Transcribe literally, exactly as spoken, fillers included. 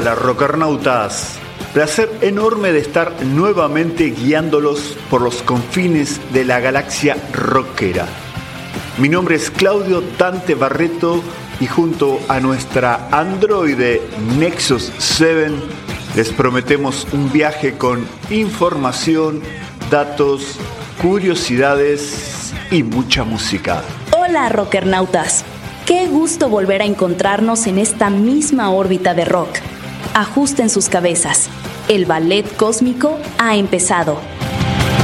Hola rockernautas, placer enorme de estar nuevamente guiándolos por los confines de la galaxia rockera. Mi nombre es Claudio Dante Barreto y junto a nuestra androide Nexus siete les prometemos un viaje con información, datos, curiosidades y mucha música. Hola rockernautas, qué gusto volver a encontrarnos en esta misma órbita de rock. Ajusten sus cabezas, el ballet cósmico ha empezado.